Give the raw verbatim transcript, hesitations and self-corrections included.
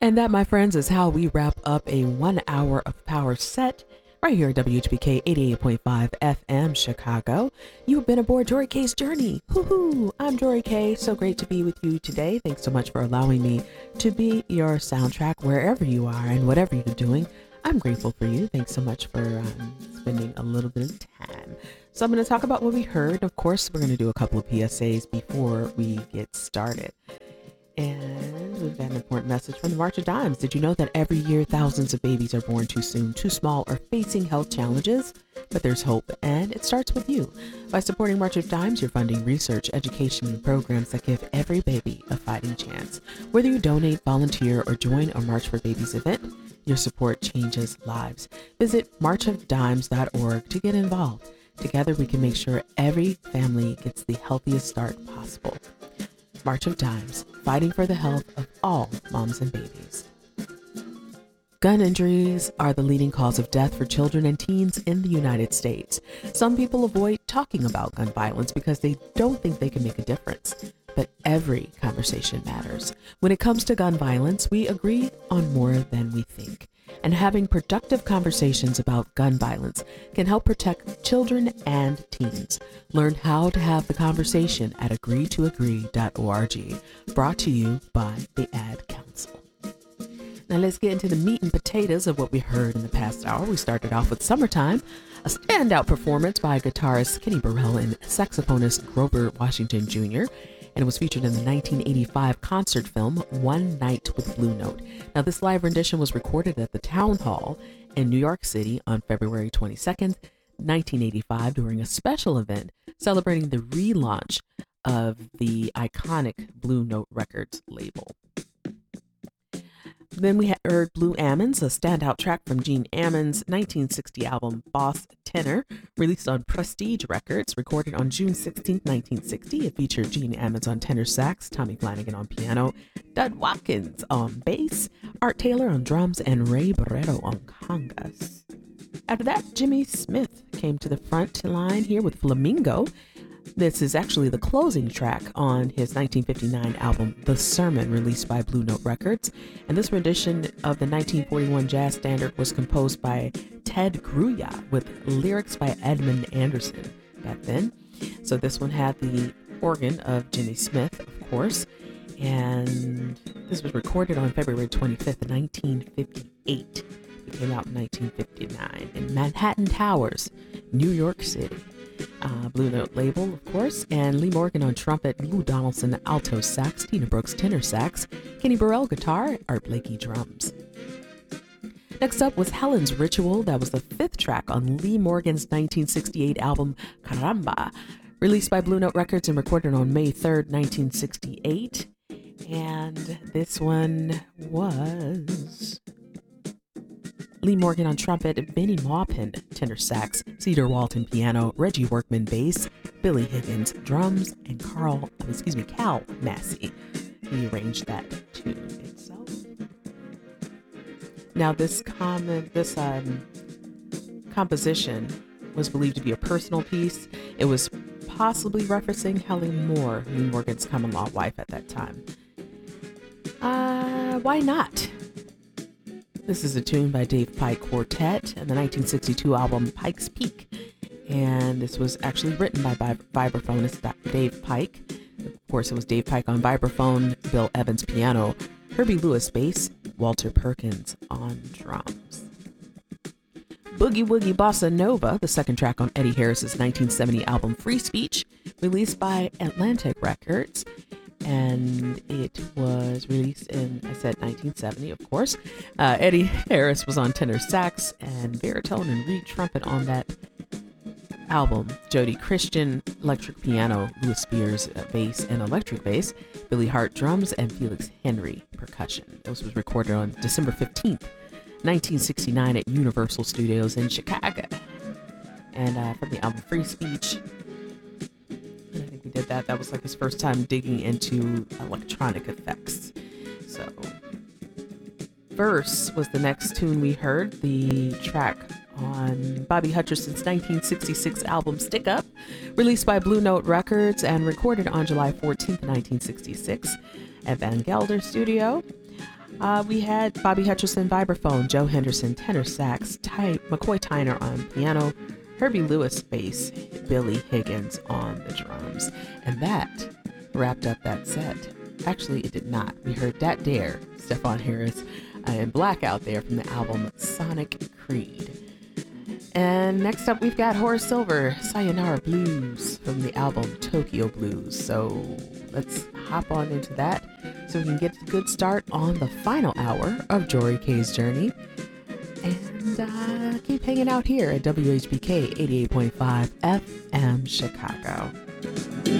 And that, my friends, is how we wrap up a one hour of power set right here at W H B K eighty-eight point five F M Chicago. You've been aboard Jory K's journey. Hoo-hoo! I'm Jory K. So great to be with you today. Thanks so much for allowing me to be your soundtrack wherever you are and whatever you're doing. I'm grateful for you. Thanks so much for um, spending a little bit of time. So I'm going to talk about what we heard. Of course, we're going to do a couple of P S As before we get started. And we've got an important message from the March of Dimes. Did you know that every year thousands of babies are born too soon, too small, or facing health challenges? But there's hope, and it starts with you. By supporting March of Dimes, you're funding research, education, and programs that give every baby a fighting chance. Whether you donate, volunteer, or join a March for Babies event, your support changes lives. Visit march of dimes dot org to get involved. Together, we can make sure every family gets the healthiest start possible. March of Dimes, fighting for the health of all moms and babies. Gun injuries are the leading cause of death for children and teens in the United States. Some people avoid talking about gun violence because they don't think they can make a difference. But every conversation matters. When it comes to gun violence, we agree on more than we think. And having productive conversations about gun violence can help protect children and teens. Learn how to have the conversation at agree to agree dot org. Brought to you by the Ad Council. Now let's get into the meat and potatoes of what we heard in the past hour. We started off with Summertime, a standout performance by guitarist Kenny Burrell and saxophonist Grover Washington Junior And it was featured in the nineteen eighty-five concert film One Night with Blue Note. Now, this live rendition was recorded at the Town Hall in New York City on February twenty-second, nineteen eighty-five, during a special event celebrating the relaunch of the iconic Blue Note Records label. Then we had heard Blue Ammons, a standout track from Gene Ammons' nineteen sixty album Boss Tenor, released on Prestige Records, recorded on June sixteenth, nineteen sixty. It featured Gene Ammons on tenor sax, Tommy Flanagan on piano, Dud Watkins on bass, Art Taylor on drums, and Ray Barretto on congas. After that, Jimmy Smith came to the front line here with Flamingo. This is actually the closing track on his nineteen fifty-nine album, The Sermon, released by Blue Note Records. And this rendition of the nineteen forty-one jazz standard was composed by Ted Gruya with lyrics by Edmund Anderson back then. So this one had the organ of Jimmy Smith, of course. And this was recorded on February twenty-fifth, nineteen fifty-eight. It came out in nineteen fifty-nine in Manhattan Towers, New York City. Uh, Blue Note label, of course, and Lee Morgan on trumpet, Lou Donaldson alto sax, Tina Brooks tenor sax, Kenny Burrell guitar, Art Blakey drums. Next up was Helen's Ritual. That was the fifth track on Lee Morgan's nineteen sixty-eight album Caramba, released by Blue Note Records and recorded on May third, nineteen sixty-eight. And this one was Lee Morgan on trumpet, Benny Maupin tenor sax, Cedar Walton piano, Reggie Workman bass, Billy Higgins drums, and Carl, excuse me, Cal Massey. He arranged that tune itself. Now, this comment, this um, composition was believed to be a personal piece. It was possibly referencing Helen Moore, Lee Morgan's common-law wife at that time. Uh, why not? This is a tune by Dave Pike Quartet and the nineteen sixty-two album Pike's Peak. And this was actually written by vibraphonist Dave Pike. Of course, it was Dave Pike on vibraphone, Bill Evans piano, Herbie Lewis bass, Walter Perkins on drums. Boogie Woogie Bossa Nova, the second track on Eddie Harris's nineteen seventy album Free Speech, released by Atlantic Records. And it was released in, I said nineteen seventy, of course. Uh, Eddie Harris was on tenor sax and baritone and reed trumpet on that album. Jody Christian, electric piano, Louis Spears, uh, bass and electric bass, Billy Hart drums, and Felix Henry percussion. This was recorded on December fifteenth, nineteen sixty-nine at Universal Studios in Chicago. And uh, from the album Free Speech, I think he did that. That was like his first time digging into electronic effects. So, Verse was the next tune we heard, the track on Bobby Hutcherson's nineteen sixty-six album Stick Up, released by Blue Note Records and recorded on July fourteenth, nineteen sixty-six at Van Gelder Studio. Uh, we had Bobby Hutcherson vibraphone, Joe Henderson tenor sax, Ty- McCoy Tyner on piano, Herbie Lewis bass, Billy Higgins on the drums. And that wrapped up that set. Actually, it did not. We heard Dat Dare, Stephon Harris, uh, and Blackout there from the album Sonic Creed. And next up, we've got Horace Silver, Sayonara Blues from the album Tokyo Blues. So let's hop on into that so we can get a good start on the final hour of Jory K's Journey. And uh, keep hanging out here at W H B K eighty-eight point five F M Chicago.